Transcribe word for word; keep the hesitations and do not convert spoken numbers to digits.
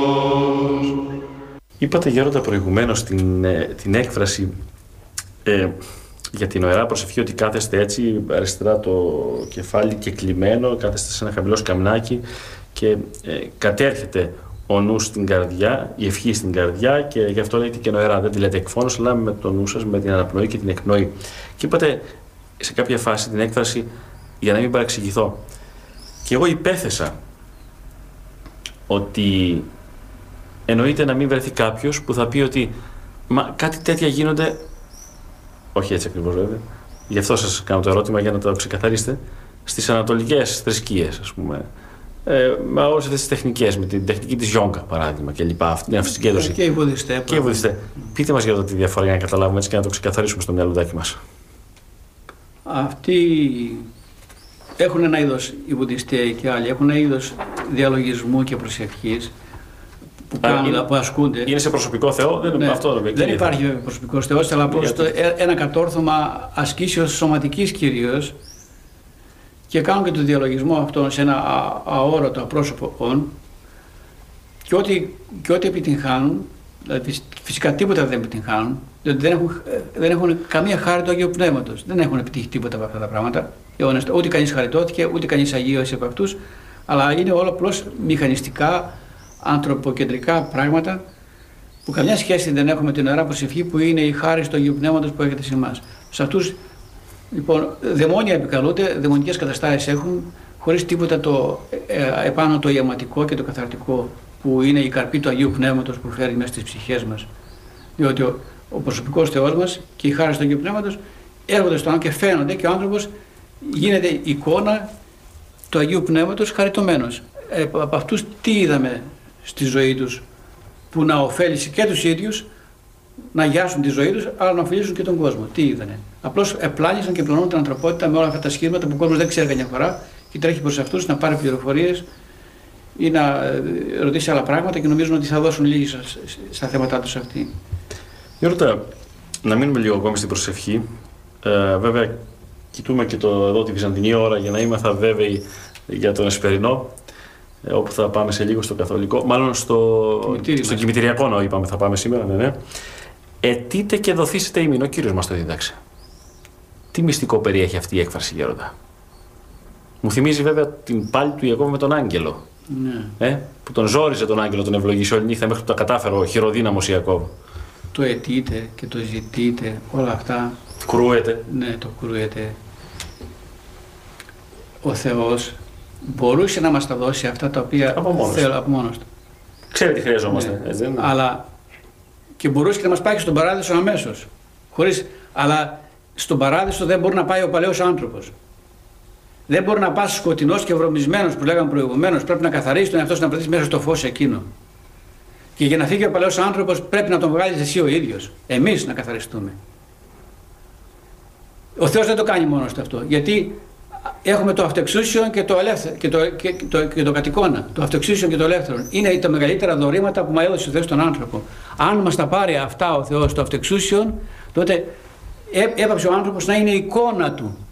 Είπατε γέροντα προηγουμένως την, την έκφραση ε, για την ωραία προσευχή ότι κάθεστε έτσι αριστερά το κεφάλι και κλειμένο, κάθεστε σε ένα χαμηλό σκαμνάκι και ε, κατέρχεται ο νους στην καρδιά, η ευχή στην καρδιά και γι' αυτό λέτε και νοερά, δεν τη λέτε εκφώνως αλλά με το νου σας, με την αναπνοή και την εκπνοή. Και είπατε σε κάποια φάση την έκφραση για να μην παρεξηγηθώ. Και εγώ υπέθεσα ότι εννοείται να μην βρεθεί κάποιος που θα πει ότι μα κάτι τέτοια γίνονται, όχι έτσι ακριβώς βέβαια, γι' αυτό σας κάνω το ερώτημα για να το ξεκαθαρίσετε, στις ανατολικές θρησκείες, ας πούμε, ε, με όλες αυτές τις τεχνικές, με την τεχνική της γιόγκα παράδειγμα και λοιπά, αυτή την συγκέντρωση. Και οι βουδιστές. Και οι βουδιστές. Πείτε μας για τη διαφορά για να καταλάβουμε έτσι και να το ξεκαθαρίσουμε στο μυαλουδάκι μας. Αυτοί έχουν ένα είδος, οι βουδιστές και άλλοι, έχουν ένα είδος διαλογισμού και προσευχής που, κάνουν, είναι, που ασκούνται. Είναι σε προσωπικό Θεό, δεν, ναι, αυτό, δεν, δεν υπάρχει προσωπικός Θεός, αλλά απλώς ένα κατόρθωμα ασκήσεως σωματικής κυρίως και κάνουν και το διαλογισμό αυτό σε ένα αόρατο απρόσωπο όν και ό,τι, και ό,τι επιτυγχάνουν, δηλαδή φυσικά τίποτα δεν επιτυγχάνουν, διότι δεν έχουν, δεν έχουν καμία χάρη του Αγίου Πνεύματος, δεν έχουν επιτύχει τίποτα από αυτά τα πράγματα, ούτε κανείς χαριτώθηκε, ούτε κανείς αγίωσε από αυτούς, αλλά είναι όλα απλώς μηχανιστικά, ανθρωποκεντρικά πράγματα που καμιά σχέση δεν έχουμε με την ωραία προσευχή που είναι η χάρη του Αγίου Πνεύματος που έχετε σε εμάς. Σε αυτούς λοιπόν δαιμόνια επικαλούνται, δαιμονικές καταστάσεις έχουν, χωρίς τίποτα το ε, επάνω το ιαματικό και το καθαρτικό που είναι η καρπή του Αγίου Πνεύματος που φέρει μέσα στις ψυχές μας. Διότι ο, ο προσωπικός Θεός μας και η χάρη του Αγίου Πνεύματος έρχονται στον άνθρωπο και φαίνονται και ο άνθρωπος γίνεται εικόνα του Αγίου Πνεύματος χαριτωμένος. Ε, από αυτούς τι είδαμε στη ζωή τους που να ωφέλησε και τους ίδιους, να γιάσουν τη ζωή τους, αλλά να ωφελήσουν και τον κόσμο. Τι είδανε. Απλώς επλάνησαν και πλανούν την ανθρωπότητα με όλα αυτά τα σχήματα που ο κόσμος δεν ξέρει καμιά φορά και τρέχει προς αυτούς να πάρει πληροφορίες ή να ρωτήσει άλλα πράγματα και νομίζουν ότι θα δώσουν λίγη στα θέματα τους αυτοί. Γιώργο, να μείνουμε λίγο ακόμη στην προσευχή. Ε, βέβαια, κοιτούμε και το, εδώ τη Βυζαντινή ώρα για να είμαστε βέβαιοι για τον Εσπερινό, ε, όπου θα πάμε σε λίγο στο Καθολικό, μάλλον στο, στο Κημητηριακό ναό είπαμε θα πάμε σήμερα, ναι, ναι. Ετείτε και δοθήσετε ημίν, ο Κύριος μας το δίδαξε. Τι μυστικό περιέχει αυτή η έκφραση, Γέροντα? Μου θυμίζει βέβαια την πάλη του Ιακώβ με τον άγγελο. Ναι. Ε, που τον ζόριζε τον άγγελο, τον ευλογήσε όλη νύχτα μέχρι που τα κατάφερε ο χειροδύναμος Ιακώβ. Το αιτείτε και το ζητείτε, όλα αυτά. Κρούεται. Ναι, το κρούεται. Ο Θεός μπορούσε να μας τα δώσει αυτά τα οποία από μόνος, θέλω, από μόνος του. Ξέρει τι χρειαζόμαστε. Ναι. Έτσι, δεν είναι. Αλλά και μπορούσε και να μας πάει στον παράδεισο αμέσως. Χωρίς, αλλά στον παράδεισο δεν μπορεί να πάει ο παλαιός άνθρωπος. Δεν μπορεί να πας σκοτεινός και βρωμισμένος που λέγαμε προηγουμένως. Πρέπει να καθαρίσεις τον εαυτό σου, να βρεθείς μέσα στο φως εκείνο. Και για να φύγει ο παλαιός άνθρωπος πρέπει να τον βγάλεις εσύ ο ίδιος. Εμείς να καθαριστούμε. Ο Θεός δεν το κάνει μόνος του αυτό. Γιατί έχουμε το αυτοεξούσιον και το, ελεύθερο, και το, και το, και το κατοικώνα. Το αυτοεξούσιον και το ελεύθερο. Είναι τα μεγαλύτερα δωρήματα που μας έδωσε ο Θεός στον άνθρωπο. Αν μας τα πάρει αυτά ο Θεός, το αυτοεξούσιον, τότε έπαψε ο άνθρωπος να είναι εικόνα του.